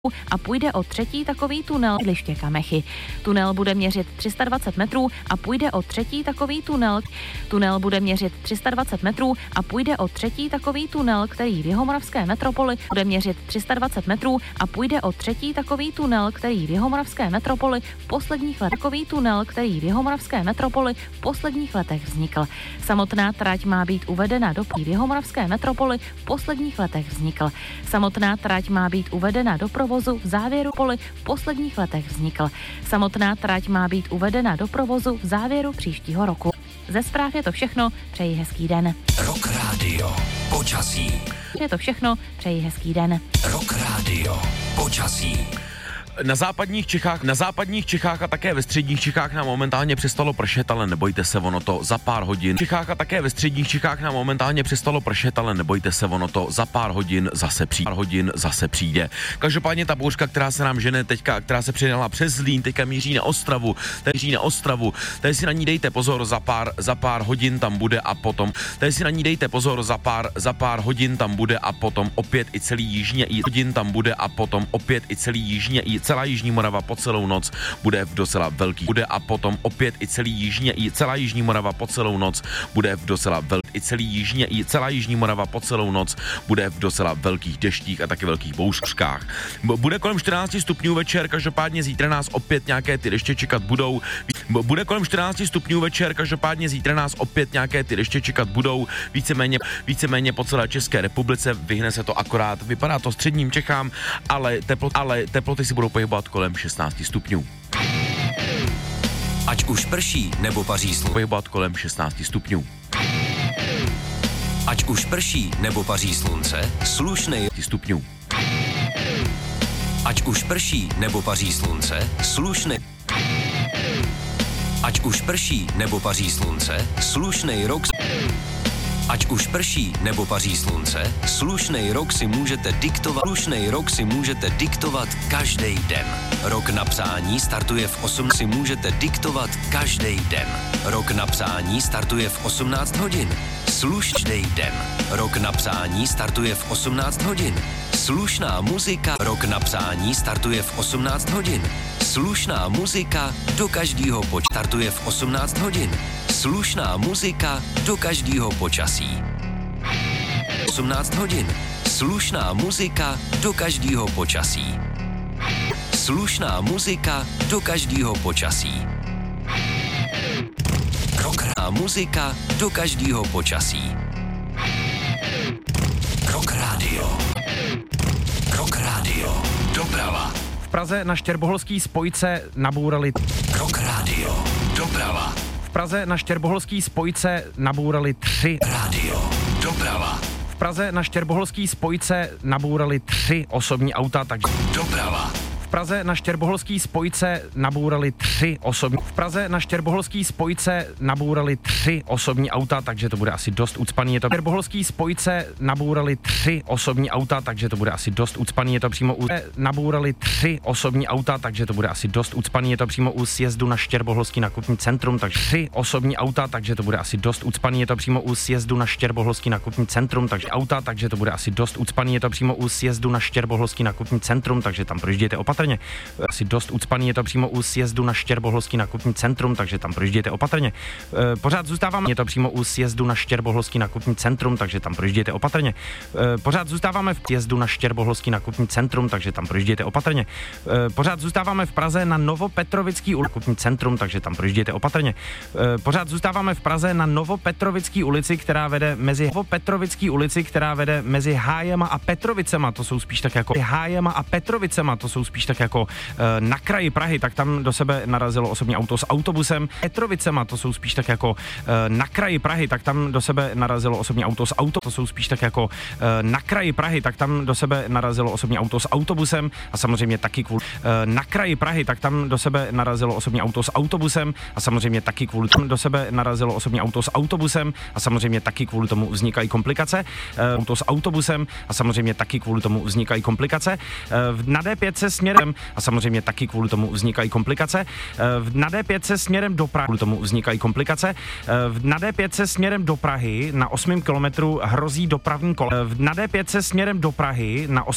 a půjde o třetí takový tunel Liště Kamechy. Tunel bude měřit 320 metrů a půjde o třetí takový tunel. Tunel bude měřit 320 metrů a půjde o třetí takový tunel, který v jihomoravské metropoli bude měřit 320 metrů a půjde o třetí takový tunel, který v jihomoravské metropoli v posledních letech vznikl. Samotná trať má být uvedena do v jihomoravské metropoli v posledních letech vznikl. Samotná trať má být uvedena do provozu v závěru poli v posledních letech vznikl. Samotná trať má být uvedena do provozu v závěru příštího roku. Ze zpráv je to všechno, přeji hezký den. Rock Radio. Počasí. Je to všechno, přeji hezký den. Rock Radio. Počasí. Na západních Čechách a také ve středních Čechách nám momentálně přestalo pršet, ale nebojte se, ono to za pár hodin. A také ve středních Čechách nám momentálně přestalo pršet, ale nebojte se, ono to za pár hodin zase přijde. Každopádně ta bouřka, která se nám žene teďka, která se přidala přes Zlín, teďka míří na Ostravu. Tady si na ní dejte pozor, za pár hodin tam bude a potom. Tady si na ní dejte pozor, za pár hodin tam bude a potom opět i celý jižně celá jižní Morava po celou noc bude v docela velkých. Celá jižní Morava po celou noc bude v docela velkých deštích a taky velkých bouřkách. Bude kolem 14 stupňů večer, každopádně zítra nás opět nějaké ty deště čekat budou. Víceméně po celé České republice, vyhne se to akorát, vypadá to středním Čechám, ale teploty si budou pohybovat kolem 16 stupňů. Ať už prší nebo paří slunce. Pohybovat kolem 16 stupňů. Ať už prší nebo paří slunce, slušnej stupňů. Ať už prší nebo paří slunce, slušnej. Ať už prší nebo paří slunce, slušnej rok. Ať už prší nebo paří slunce, slušnej rok si můžete diktovat každý den. Rok na psání startuje v 18 hodin. Slušný den. Rok na psání startuje v 18 hodin. Slušná muzika. Rok na psání startuje v 18 hodin. Slušná muzika do každého startuje v 18 hodin. Slušná muzika do každého počasí. 18 hodin. Slušná muzika do každého počasí. Slušná muzika do každého počasí. Rockná muzika do každého počasí. Rock Radio. Rock Radio. Doprava. V Praze na Štěrboholský spojce nabourali. Rock Radio. Doprava. V Praze na Štěrboholský spojce nabourali 3. Radio. Doprava. V Praze na Štěrboholský spojce nabourali 3 osobní auta, takže doprava. V Praze na Štěrboholský spojce nabourali 3 osobní. V Praze na Štěrboholský spojce nabourali 3 osobní auta, takže to bude asi dost ucpaný. Je to Štěrboholský spojce nabourali 3 osobní auta, takže to bude asi dost ucpaný. Je to přímo u nabourali 3 osobní auta, takže to bude asi dost ucpaný. Je to přímo u sjezdu na Štěrboholský nákupní centrum, takže 3 osobní auta, takže to bude asi dost ucpaný. Je to přímo u sjezdu na Štěrboholský nákupní centrum, takže auta, takže to bude asi dost ucpaný. Je to přímo u sjezdu na Štěrboholský nákupní centrum, takže tam projíždějte opatrně. Asi dost ucpaný, je to přímo u sjezdu na Štěrboholský nákupní centrum, takže tam projíždějte opatrně. Pořád zůstáváme, je to přímo u sjezdu na Štěrboholský nákupní centrum, takže tam projíždějte opatrně. Pořád zůstáváme v sjezdu na Štěrboholský nákupní centrum, takže tam projíždějte opatrně. Pořád zůstáváme v Praze na Novopetrovický nákupní centrum, takže tam projíždějte opatrně. Pořád zůstáváme v Praze na Novopetrovický ulici, která vede mezi Hájema a Petrovicema, to jsou spíš tak jako na kraji Prahy, tak tam do sebe narazilo osobní auto s autobusem. Petrovicema, to jsou spíš tak jako na kraji Prahy, tak tam do sebe narazilo osobní auto s na kraji Prahy, tak tam do sebe narazilo osobní auto s autobusem a samozřejmě taky kvůli na kraji Prahy, tak tam do sebe narazilo osobní auto s autobusem a samozřejmě taky kvůli tomu do sebe narazilo osobní auto s autobusem a samozřejmě taky kvůli tomu vznikají komplikace. Na D5 se směrem a samozřejmě taky kvůli tomu vznikají komplikace. Na D5 směrem do Prahy, kvůli tomu vznikají komplikace. Na D5 směrem do Prahy na 8. kilometru hrozí dopravní kolapс. Na D5 směrem do Prahy na